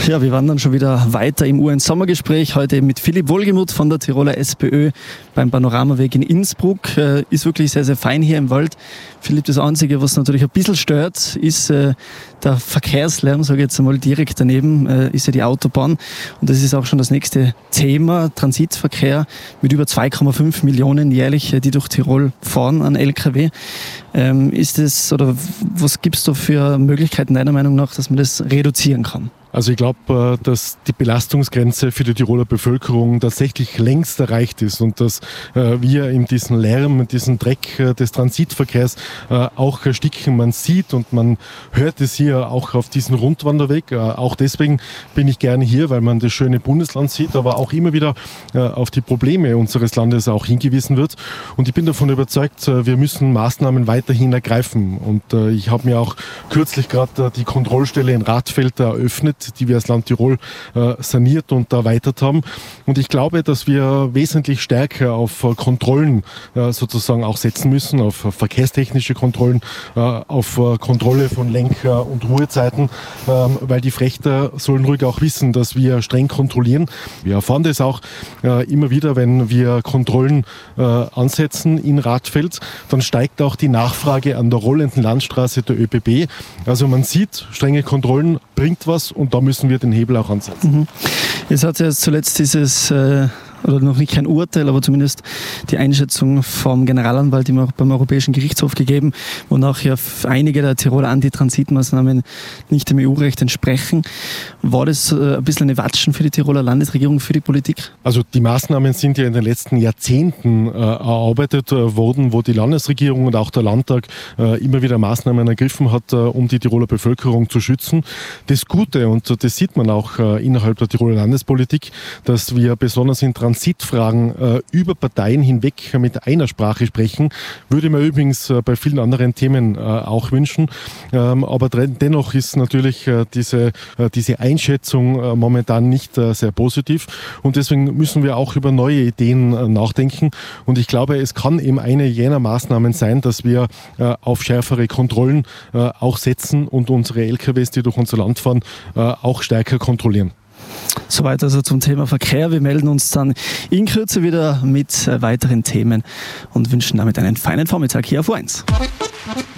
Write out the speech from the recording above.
Ja, wir wandern schon wieder weiter im UN-Sommergespräch. Heute eben mit Philipp Wohlgemuth von der Tiroler SPÖ beim Panoramaweg in Innsbruck. Ist wirklich sehr, sehr fein hier im Wald. Philipp, das Einzige, was natürlich ein bisschen stört, ist der Verkehrslärm, sage ich jetzt einmal, direkt daneben ist ja die Autobahn. Und das ist auch schon das nächste Thema, Transitverkehr mit über 2,5 Millionen jährlich, die durch Tirol fahren an LKW. Ist es, oder was gibt es da für Möglichkeiten deiner Meinung nach, dass man das reduzieren kann? Also ich glaube, dass die Belastungsgrenze für die Tiroler Bevölkerung tatsächlich längst erreicht ist und dass wir in diesen Lärm, in diesen Dreck des Transitverkehrs auch ersticken. Man sieht und man hört es hier auch auf diesem Rundwanderweg. Auch deswegen bin ich gerne hier, weil man das schöne Bundesland sieht, aber auch immer wieder auf die Probleme unseres Landes auch hingewiesen wird. Und ich bin davon überzeugt, wir müssen Maßnahmen weiterhin ergreifen. Und ich habe mir auch kürzlich gerade die Kontrollstelle in Radfeld eröffnet, die wir als Land Tirol saniert und erweitert haben. Und ich glaube, dass wir wesentlich stärker auf Kontrollen sozusagen auch setzen müssen, auf verkehrstechnische Kontrollen, auf Kontrolle von Lenk- und Ruhezeiten, weil die Frächter sollen ruhig auch wissen, dass wir streng kontrollieren. Wir erfahren das auch immer wieder, wenn wir Kontrollen ansetzen in Radfeld, dann steigt auch die Nachfrage an der rollenden Landstraße der ÖBB. Also man sieht, strenge Kontrollen bringt was und da müssen wir den Hebel auch ansetzen. Jetzt hat ja zuletzt dieses, oder noch nicht kein Urteil, aber zumindest die Einschätzung vom Generalanwalt beim Europäischen Gerichtshof gegeben, wonach ja einige der Tiroler Antitransitmaßnahmen nicht dem EU-Recht entsprechen. War das ein bisschen eine Watschen für die Tiroler Landesregierung, für die Politik? Also die Maßnahmen sind ja in den letzten Jahrzehnten erarbeitet worden, wo die Landesregierung und auch der Landtag immer wieder Maßnahmen ergriffen hat, um die Tiroler Bevölkerung zu schützen. Das Gute, und das sieht man auch innerhalb der Tiroler Landespolitik, dass wir besonders in Transitfragen über Parteien hinweg mit einer Sprache sprechen, würde man übrigens bei vielen anderen Themen auch wünschen. Aber dennoch ist natürlich diese Einschätzung momentan nicht sehr positiv und deswegen müssen wir auch über neue Ideen nachdenken und ich glaube, es kann eben eine jener Maßnahmen sein, dass wir auf schärfere Kontrollen auch setzen und unsere LKWs, die durch unser Land fahren, auch stärker kontrollieren. Soweit also zum Thema Verkehr. Wir melden uns dann in Kürze wieder mit weiteren Themen und wünschen damit einen feinen Vormittag hier auf U1.